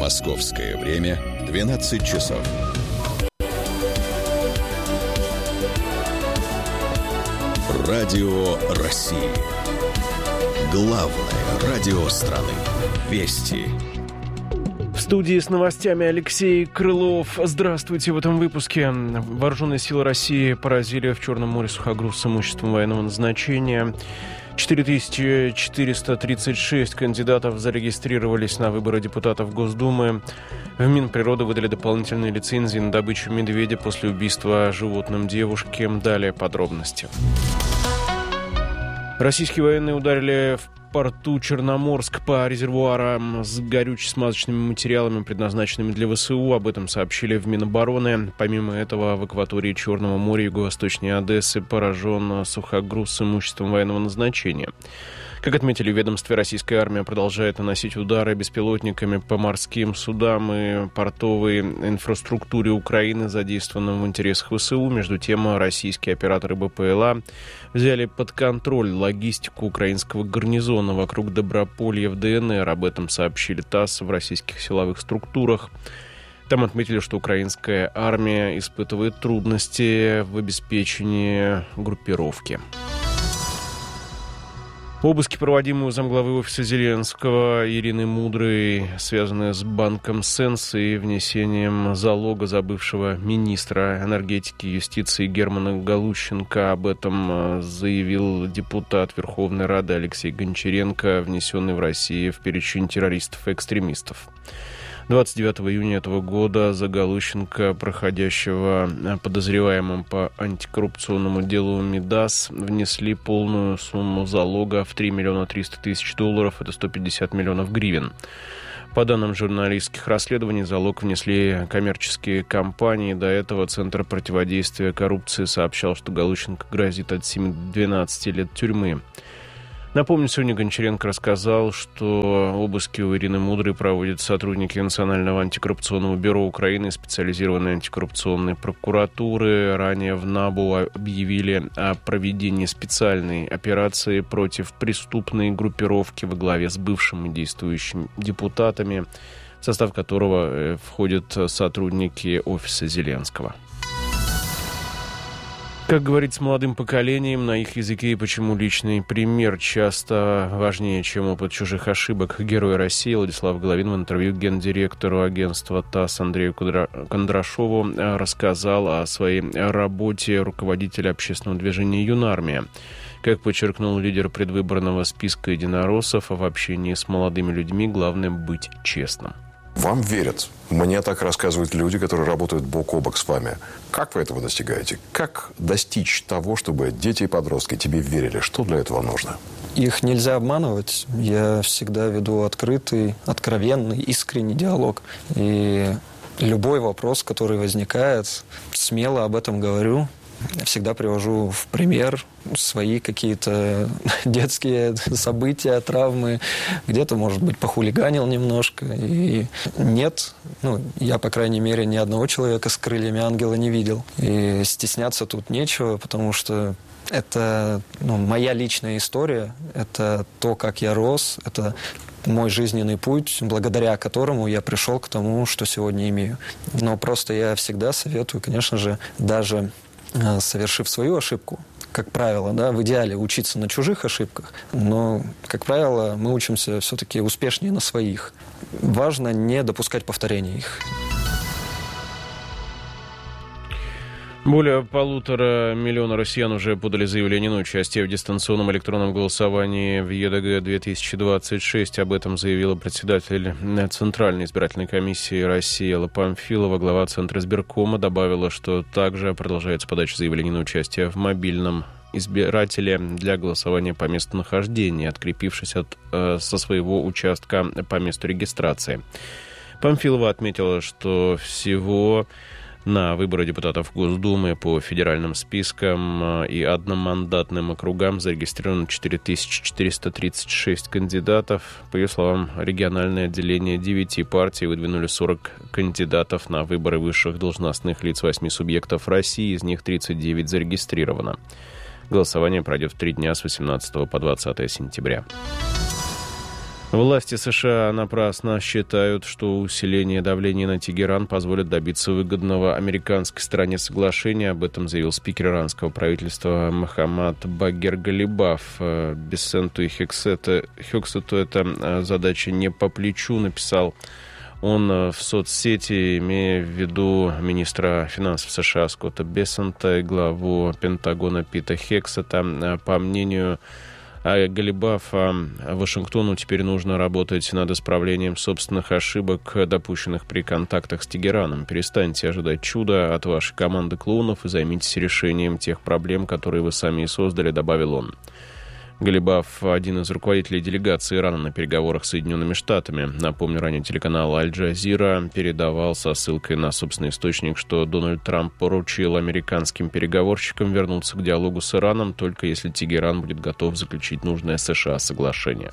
Московское время 12 часов. Радио России. Главное радио страны. Вести. В студии с новостями Алексей Крылов. Здравствуйте. В этом выпуске. Вооруженные силы России поразили в Черном море сухогруз с имуществом военного назначения. 4436 кандидатов зарегистрировались на выборы депутатов Госдумы. В Минприроды выдали дополнительные лицензии на добычу медведя после убийства животным девушки. Далее подробности. Российские военные ударили в порту Черноморск по резервуарам с горюче-смазочными материалами, предназначенными для ВСУ. Об этом сообщили в Минобороны. Помимо этого, в акватории Черного моря юго-восточнее Одессы поражен сухогруз с имуществом военного назначения. Как отметили в ведомстве, российская армия продолжает наносить удары беспилотниками по морским судам и портовой инфраструктуре Украины, задействованным в интересах ВСУ. Между тем, российские операторы БПЛА взяли под контроль логистику украинского гарнизона вокруг Доброполья в ДНР. Об этом сообщили ТАСС в российских силовых структурах. Там отметили, что украинская армия испытывает трудности в обеспечении группировки. Обыски, проводимые у замглавы офиса Зеленского Ирины Мудрой, связанные с банком «Сенс» и внесением залога за бывшего министра энергетики и юстиции Германа Галущенко. Об этом заявил депутат Верховной Рады Алексей Гончаренко, внесенный в Россию в перечень террористов и экстремистов. 29 июня этого года за Галущенко, проходящего подозреваемым по антикоррупционному делу МИДАС, внесли полную сумму залога в $3 300 000, это 150 миллионов гривен. По данным журналистских расследований, залог внесли коммерческие компании. До этого Центр противодействия коррупции сообщал, что Галущенко грозит от 7 до 12 лет тюрьмы. Напомню, сегодня Гончаренко рассказал, что обыски у Ирины Мудрой проводят сотрудники Национального антикоррупционного бюро Украины и специализированной антикоррупционной прокуратуры. Ранее в НАБУ объявили о проведении специальной операции против преступной группировки во главе с бывшими действующими депутатами, в состав которого входят сотрудники офиса Зеленского. Как говорить с молодым поколением на их языке и почему личный пример часто важнее, чем опыт чужих ошибок. Герой России Владислав Головин в интервью гендиректору агентства ТАСС Андрею Кондрашову рассказал о своей работе руководителя общественного движения «Юнармия». Как подчеркнул лидер предвыборного списка единороссов, в общении с молодыми людьми главное быть честным. Вам верят. Мне так рассказывают люди, которые работают бок о бок с вами. Как вы этого достигаете? Как достичь того, чтобы дети и подростки тебе верили? Что для этого нужно? Их нельзя обманывать. Я всегда веду открытый, откровенный, искренний диалог. И любой вопрос, который возникает, смело об этом говорю. Всегда привожу в пример свои какие-то детские события, травмы. Где-то, может быть, похулиганил немножко. И нет, я, по крайней мере, ни одного человека с крыльями ангела не видел. И стесняться тут нечего, потому что это моя личная история. Это то, как я рос, это мой жизненный путь, благодаря которому я пришел к тому, что сегодня имею. Но просто я всегда советую, конечно же, даже совершив свою ошибку, как правило, в идеале учиться на чужих ошибках, но, как правило, мы учимся все-таки успешнее на своих. Важно не допускать повторения их. Более 1,5 миллиона россиян уже подали заявление на участие в дистанционном электронном голосовании в ЕДГ-2026. Об этом заявила председатель Центральной избирательной комиссии России Элла Памфилова. Глава Центра избиркома добавила, что также продолжается подача заявлений на участие в мобильном избирателе для голосования по месту нахождения, открепившись со своего участка по месту регистрации. Памфилова отметила, что всего на выборы депутатов Госдумы по федеральным спискам и одномандатным округам зарегистрировано 4436 кандидатов. По ее словам, региональное отделение 9 партий выдвинули 40 кандидатов на выборы высших должностных лиц 8 субъектов России, из них 39 зарегистрировано. Голосование пройдет в 3 дня с 18 по 20 сентября. Власти США напрасно считают, что усиление давления на Тегеран позволит добиться выгодного американской стороне соглашения. Об этом заявил спикер иранского правительства Мохаммад Багер Галибаф. Бессенту и Хёксету эта задача не по плечу, написал он в соцсети, имея в виду министра финансов США Скотта Бессента и главу Пентагона Пита Хексета. По мнению Галибафа, Вашингтону теперь нужно работать над исправлением собственных ошибок, допущенных при контактах с Тегераном. Перестаньте ожидать чуда от вашей команды клоунов и займитесь решением тех проблем, которые вы сами и создали, добавил он. Галибаф – один из руководителей делегации Ирана на переговорах с Соединенными Штатами. Напомню, ранее телеканал Аль-Джазира передавал со ссылкой на собственный источник, что Дональд Трамп поручил американским переговорщикам вернуться к диалогу с Ираном, только если Тегеран будет готов заключить нужное США соглашение.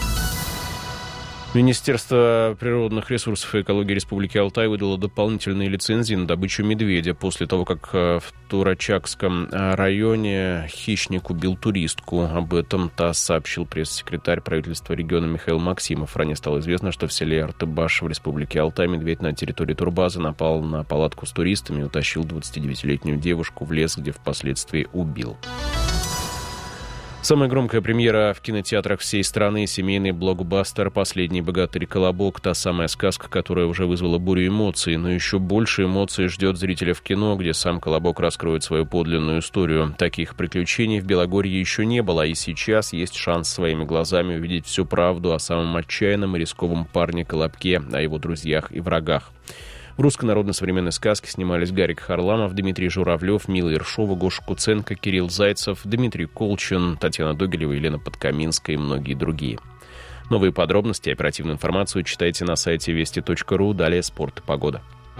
Министерство природных ресурсов и экологии Республики Алтай выдало дополнительные лицензии на добычу медведя после того, как в Турачакском районе хищник убил туристку. Об этом ТАСС сообщил пресс-секретарь правительства региона Михаил Максимов. Ранее стало известно, что в селе Артыбаш в Республике Алтай медведь на территории турбазы напал на палатку с туристами и утащил 29-летнюю девушку в лес, где впоследствии убил. Самая громкая премьера в кинотеатрах всей страны — семейный блокбастер «Последний богатырь Колобок». Та самая сказка, которая уже вызвала бурю эмоций. Но еще больше эмоций ждет зрителя в кино, где сам Колобок раскроет свою подлинную историю. Таких приключений в Белогорье еще не было, и сейчас есть шанс своими глазами увидеть всю правду о самом отчаянном и рисковом парне Колобке, о его друзьях и врагах. В русской народно-современной сказке снимались Гарик Харламов, Дмитрий Журавлев, Мила Ершова, Гоша Куценко, Кирилл Зайцев, Дмитрий Колчин, Татьяна Догилева, Елена Подкаминская и многие другие. Новые подробности и оперативную информацию читайте на сайте вести.ру. Далее спорт и погода.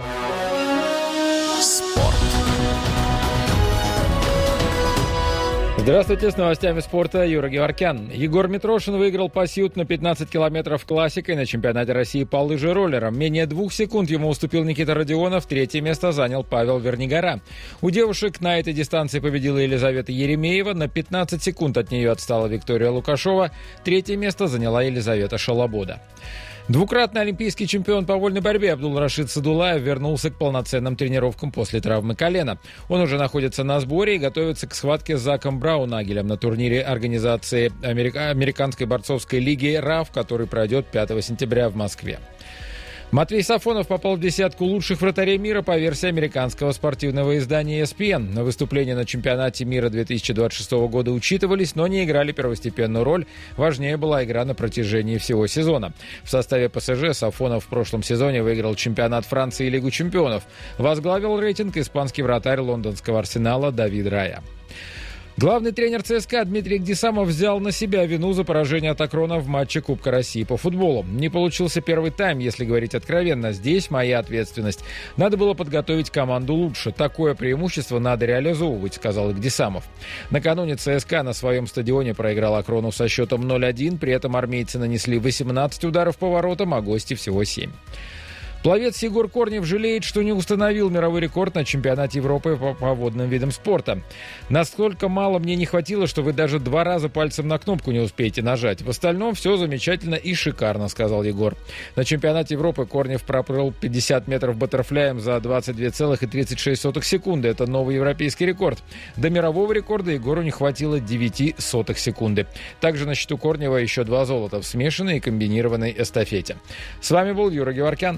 Здравствуйте, с новостями спорта Юра Геворкян. Егор Митрошин выиграл пасьют на 15 километров классикой на чемпионате России по лыжероллерам. Менее 2 секунд ему уступил Никита Родионов, третье место занял Павел Вернигора. У девушек на этой дистанции победила Елизавета Еремеева, на 15 секунд от нее отстала Виктория Лукашова, третье место заняла Елизавета Шалабода. Двукратный олимпийский чемпион по вольной борьбе Абдулрашид Садулаев вернулся к полноценным тренировкам после травмы колена. Он уже находится на сборе и готовится к схватке с Заком Браунагелем на турнире организации Американской борцовской лиги РАФ, который пройдет 5 сентября в Москве. Матвей Сафонов попал в десятку лучших вратарей мира по версии американского спортивного издания ESPN. На выступления на чемпионате мира 2026 года учитывались, но не играли первостепенную роль. Важнее была игра на протяжении всего сезона. В составе ПСЖ Сафонов в прошлом сезоне выиграл чемпионат Франции и Лигу чемпионов. Возглавил рейтинг испанский вратарь лондонского Арсенала Давид Рая. Главный тренер ЦСКА Дмитрий Гдисамов взял на себя вину за поражение от Акрона в матче Кубка России по футболу. Не получился первый тайм, если говорить откровенно. Здесь моя ответственность. Надо было подготовить команду лучше. Такое преимущество надо реализовывать, сказал Гдисамов. Накануне ЦСКА на своем стадионе проиграл Акрону со счетом 0-1. При этом армейцы нанесли 18 ударов по воротам, а гости всего 7. Пловец Егор Корнев жалеет, что не установил мировой рекорд на чемпионате Европы по водным видам спорта. Настолько мало мне не хватило, что вы даже 2 раза пальцем на кнопку не успеете нажать. В остальном все замечательно и шикарно, сказал Егор. На чемпионате Европы Корнев проплыл 50 метров баттерфляем за 22,36 секунды. Это новый европейский рекорд. До мирового рекорда Егору не хватило 9 секунды. Также на счету Корнева еще 2 золота в смешанной и комбинированной эстафете. С вами был Юра Геворкян.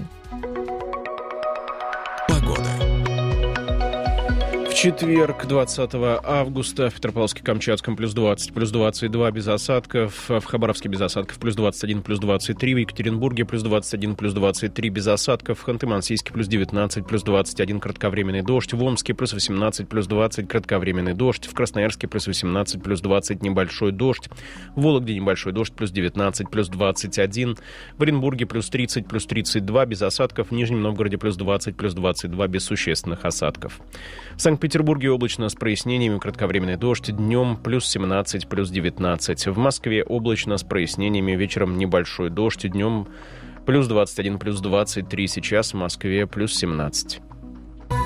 В четверг, 20 августа, в Петропавловске-Камчатском плюс 20, плюс 22 без осадков, в Хабаровске без осадков плюс 21, плюс 23, в Екатеринбурге плюс 21, плюс 23 без осадков, в Ханты-Мансийске плюс 19, плюс 21 кратковременный дождь, в Омске плюс 18, плюс 20 кратковременный дождь, в Красноярске плюс 18, плюс 20 небольшой дождь, в Вологде небольшой дождь плюс 19, плюс 21, в Оренбурге плюс 30, плюс 32 без осадков, в Нижнем Новгороде плюс 20, плюс 22 без существенных осадков. В Санкт-Петербурге облачно с прояснениями, кратковременный дождь, днем плюс 17, плюс 19. В Москве облачно с прояснениями, вечером небольшой дождь, днем плюс 21, плюс 23. Сейчас в Москве плюс 17.